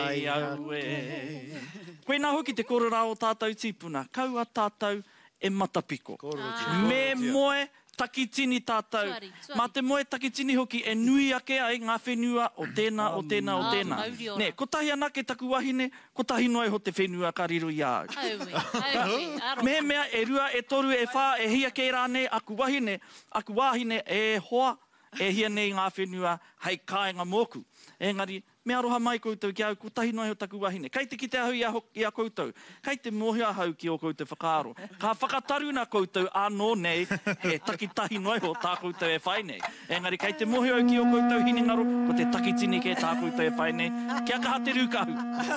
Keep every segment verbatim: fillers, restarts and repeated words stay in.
Ai au e. Koe nā hoki te korora o tātou tīpuna. Kaua tātou e matapiko. Ah. Me moe takitini tātou. Tuari, tuari. Mā te moe takitini hoki e nui ake ai ngā whenua o tēnā, o tēnā, o Ah, tēnā. mauri ora. Ne, ko tahi anake taku wahine, ko tahi noe ho te whenua ka riro i au. Auwe, auwe, aro. Me mea e rua, e toru, e whā, e hia kei rāne, aku wahine, aku wahine e hoa, e hia nei ngā whenua, hei kāinga mōku. Engari, me aroha mai koutou ki au, ko tahi noe ho taku wahine. Kei te kite ahu i a, i a koutou. Kei te mohia hau ki o koutou whakaaro. Ka whakataru nā koutou anō nei, he takitahi noe ho tā koutou e whai nei. Engari, kei te mohia hau ki o koutou hiningaro, ko te takitini ke tā koutou e whai nei. Kia kaha te rūkahu.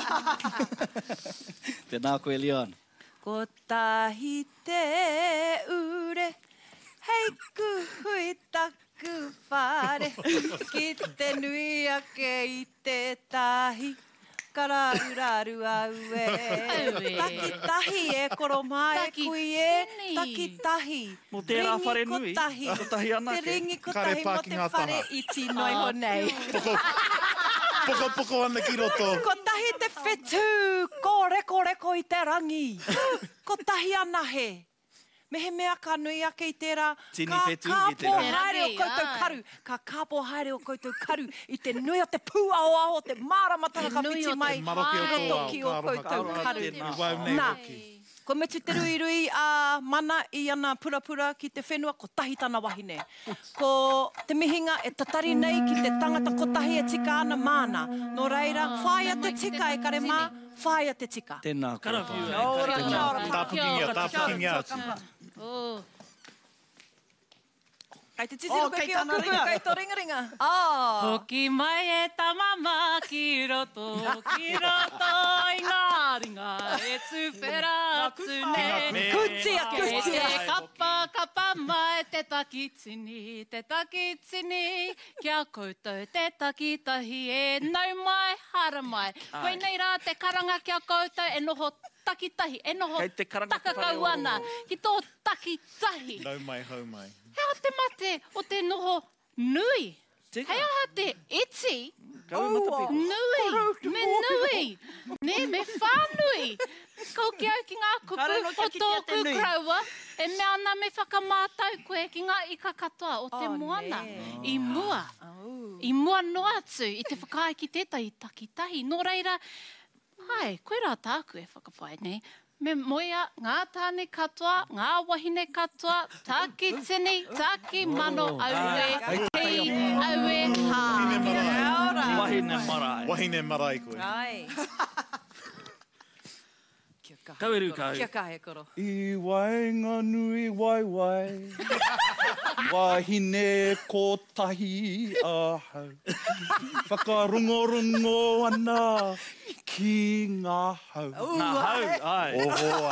Tēnā koe, Leon. Ko tahi te ure, hei ku hui taku whare, ki te nui ake i te tahi, kara uraru au e. Auwe. Taki tahi e koro mai e Taki kui e, tini. taki tahi. Mo tērā Ringi whare ko nui, tahi. ko tahi anake. Te ringi ko Kare tahi mo pāki te ngā whare taha. iti noi ho nei. Poko, poko, poko ana ki roto. Ko tahi te whetū, ko reko reko i te rangi. Ko tahi ana he. Me he mea ka nui ake i tērā, Tini ka whetū i te kāpō rangi. haere o koutou Ai. karu. Ka kāpō haere o koutou karu i te nui o te pūao aho, te māramatanga Te ka nui whiti o te mai. Maroke o roto tō ki ao, o ka koutou aroha karu. tēnā. I wau nei Nā. hoki. Ko me tu te rui rui a mana i ana purapura ki te whenua, ko tahi tana wahine. Ko te mihinga e tatari nei ki te tangata ko tahi e tika ana mana. Nō reira, whāia te tika e kare mā, whāia te tika. Tēnā koe. Karapiu e. Kia ora, kia ora. Tāpukinga, tāpukinga. Oh. Kai te titiro Oh, koe kei ki o tāna kupu, ringa. kai tō ringa ringa. Ah. Hoki mai e tamama ki roto, ki roto i ngā ringa, e tūwhera atu nei. Kutia, Kei kutia. te kapa, kapa mai te takitini, te takitini, kia koutou te takitahi e nau mai, hara mai. Koe nei rā te karanga kia koutou e noho takitahi, e noho Kei te karanga takakau whare o- ana, ki tō takitahi. Nau mai, hau mai. Hea te mate o te noho nui. Tika. Hea ha te iti. Kau matapiko. Nui, me nui, ne me whānui. Kau ki au ki ngā kupu Kare no kia o ki tia te tōku nui. kraua, e mea ana me whakamātau koe ki ngā ika katoa o te Oh, moana. ne. I mua, Oh. i mua no atu, i te whakaai ki tētahi takitahi. Nō reira, hai, koe rā tāku e whakawhai, nei. Me moia ngā tāne katoa, ngā wahine katoa, tāki tini, tāki mano aue, kei aue hā. Wahine marae. Wahine marae. Wahine marae koe. Ai. Kia kahe Kau e koro. rūkau. Kia kahe koro. I wainga nui wai wai, wahine ko tahi ahau. Whakarungo-rungo ana ki ngā hau. Nā hau, ai. Oho